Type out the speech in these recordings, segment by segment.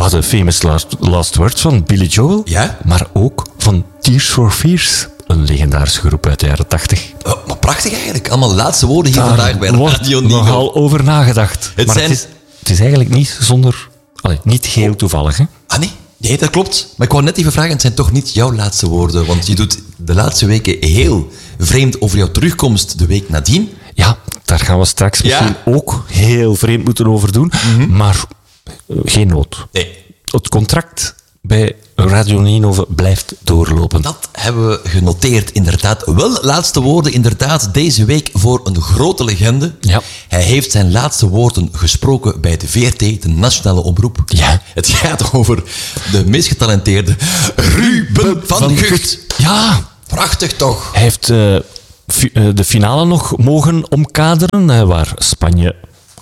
de famous last words van Billy Joel. Ja? Maar ook van Tears for Fears. Een legendarische groep uit de jaren 80. Maar prachtig eigenlijk. Allemaal laatste woorden hier vandaag bij wordt Radio Nino. nogal over nagedacht. Maar het is eigenlijk niet niet geheel toevallig. Hè? Ah nee? Nee, dat klopt. Maar ik wou net even vragen, het zijn toch niet jouw laatste woorden? Want je doet de laatste weken heel vreemd over jouw terugkomst de week nadien. Ja, daar gaan we straks misschien ook heel vreemd moeten over doen. Maar geen nood. Nee. Het contract bij Radio Nino blijft doorlopen. Dat hebben we genoteerd, inderdaad. Wel, laatste woorden, inderdaad, deze week voor een grote legende. Ja. Hij heeft zijn laatste woorden gesproken bij de VRT, de Nationale Omroep. Ja. Het gaat over de meest getalenteerde Ruben van Gucht. Ja. Prachtig toch? Hij heeft de finale nog mogen omkaderen, waar Spanje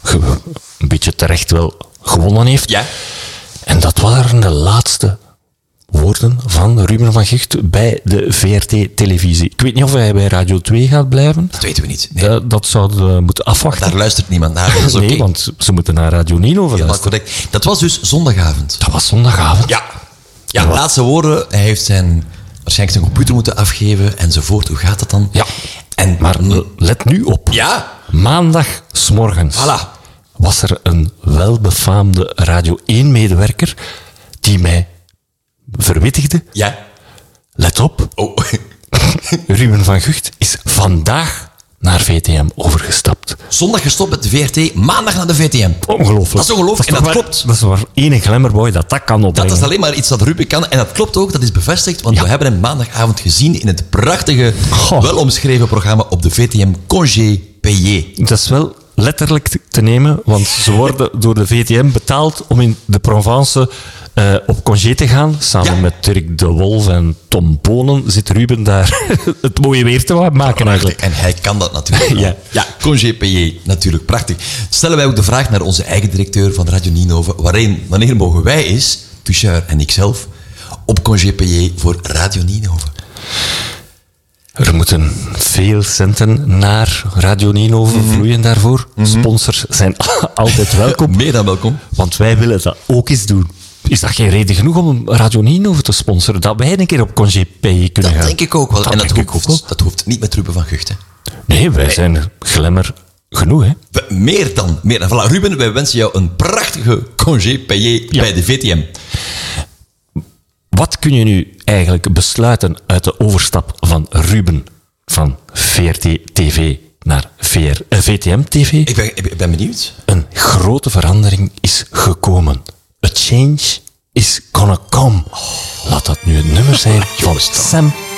een beetje terecht wel gewonnen heeft. Ja. En dat waren de laatste woorden van Ruben van Gucht bij de VRT-televisie. Ik weet niet of hij bij Radio 2 gaat blijven. Dat weten we niet. Nee. Dat zouden we moeten afwachten. Daar luistert niemand naar. Dat is Nee, oké. want ze moeten naar Radio Nino luisteren. Helemaal correct. Dat was dus zondagavond. Dat was zondagavond. Ja. Ja, laatste woorden. Hij heeft waarschijnlijk zijn computer moeten afgeven enzovoort. Hoe gaat dat dan? Ja. En, Maar let nu op. ja, Maandag 's morgens voilà. was er een welbefaamde Radio 1-medewerker die mij verwittigde. Ja. Let op, Oh. Ruben van Gucht is vandaag naar VTM overgestapt. Zondag gestopt met de VRT, maandag naar de VTM. Ongelooflijk. Dat is ongelooflijk en toch dat waar- klopt. Dat is waar ene glamourboy dat kan opbrengen. Dat is alleen maar iets dat Ruben kan. En dat klopt ook, dat is bevestigd. Want we hebben hem maandagavond gezien in het prachtige, wel omschreven programma op de VTM Congé Payé. Dat is wel letterlijk te nemen, want ze worden door de VTM betaald om in de Provence op congé te gaan. Samen met Dirk de Wolf en Tom Bonen zit Ruben daar het mooie weer te maken eigenlijk. En hij kan dat natuurlijk. Ja. Ja, Congé Payé, natuurlijk, prachtig. Stellen wij ook de vraag naar onze eigen directeur van Radio Ninove. Wanneer mogen wij eens, Toucheur en ikzelf, op Congé Payé voor Radio Ninove? Er moeten veel centen naar Radio Ninove vloeien daarvoor. Sponsors zijn altijd welkom. Meer dan welkom. Want wij willen dat ook eens doen. Is dat geen reden genoeg om Radio Ninove te sponsoren? Dat wij een keer op congé payé kunnen gaan? Dat denk ik ook wel. En denk ik ook wel. dat hoeft niet met Ruben van Gucht, hè. Nee, wij zijn glamour genoeg, hè? Meer dan. Voilà, Ruben, wij wensen jou een prachtige Congé Payé bij de VTM. Wat kun je nu eigenlijk besluiten uit de overstap van Ruben van VRT-TV naar VTM-TV? Ik ben benieuwd. Een grote verandering is gekomen. A change is gonna come. Laat dat nu het nummer zijn van Sam